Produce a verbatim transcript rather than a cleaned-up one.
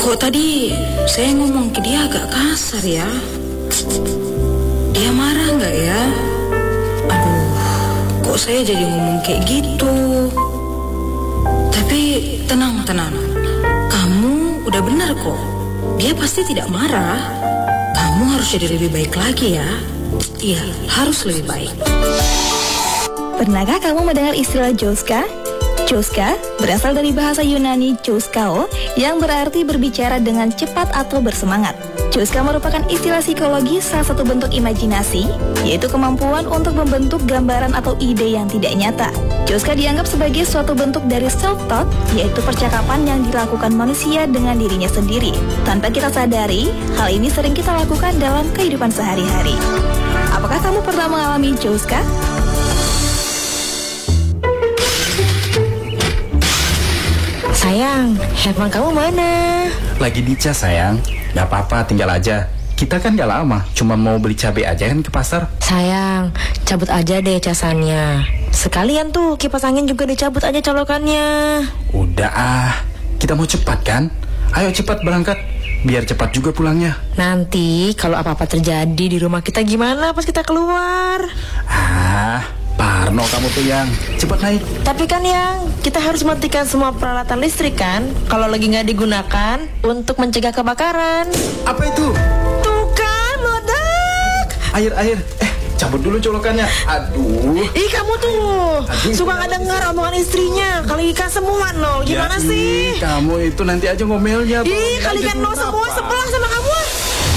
kok tadi saya ngomong ke dia agak kasar ya? Dia marah nggak ya? Aduh, kok saya jadi ngomong kayak gitu? Tapi tenang, tenang. Kamu udah benar kok. Dia pasti tidak marah. Kamu harus jadi lebih baik lagi ya. Iya, harus lebih baik. Pernahkah kamu mendengar istilah Joska? Joska berasal dari bahasa Yunani Joskao yang berarti berbicara dengan cepat atau bersemangat. Joska merupakan istilah psikologi salah satu bentuk imajinasi, yaitu kemampuan untuk membentuk gambaran atau ide yang tidak nyata. Joska dianggap sebagai suatu bentuk dari self-talk, yaitu percakapan yang dilakukan manusia dengan dirinya sendiri. Tanpa kita sadari, hal ini sering kita lakukan dalam kehidupan sehari-hari. Apakah kamu pernah mengalami Joska? Sayang, handphone kamu mana? Lagi dicas sayang. Gak apa-apa, tinggal aja. Kita kan gak lama, cuma mau beli cabai aja kan ke pasar. Sayang, cabut aja deh casannya. Sekalian tuh kipas angin juga dicabut aja colokannya. Udah ah, kita mau cepat kan? Ayo cepat berangkat, biar cepat juga pulangnya. Nanti kalau apa-apa terjadi di rumah kita gimana pas kita keluar? Ah, Parno kamu tuh yang cepat naik. Tapi kan yang kita harus matikan semua peralatan listrik kan kalau lagi nggak digunakan untuk mencegah kebakaran. Apa itu? Tuh kan meledak. Air air. Eh cabut dulu colokannya. Aduh. Ih kamu tuh Aduh, suka nggak dengar omongan istrinya. Kalikan semua nol. Gimana ya, sih? Ih, kamu itu nanti aja ngomelnya. Ih kalikan nol semua sebelah sama kamu.